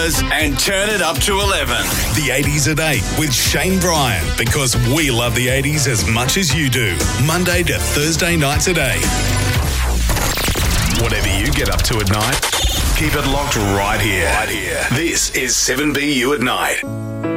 And turn it up to 11. The 80s at 8 with Shane Bryan, because we love the 80s as much as you do. Monday to Thursday nights at 8. Whatever you get up to at night, keep it locked right here. This is 7BU at night.